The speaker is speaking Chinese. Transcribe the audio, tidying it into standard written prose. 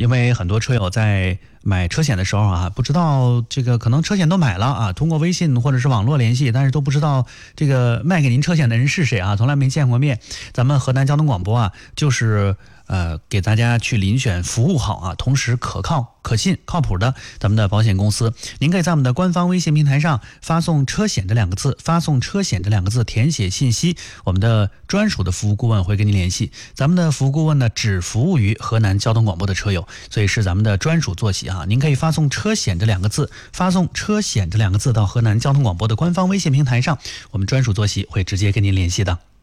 因为很多车友在买车险的时候啊，不知道这个可能车险都买了啊，通过微信或者是网络联系，但是都不知道这个卖给您车险的人是谁啊，从来没见过面。咱们河南交通广播啊，就是给大家去遴选服务好啊，同时可靠、可信、靠谱的咱们的保险公司。您可以在我们的官方微信平台上发送车险这2个字，发送车险这2个字，填写信息，我们的专属的服务顾问会跟您联系。咱们的服务顾问呢，只服务于河南交通广播的车友，所以是咱们的专属坐骑啊。您可以发送车险这2个字，发送车险这2个字到河南交通广播的官方微信平台上，我们专属坐骑会直接跟您联系的。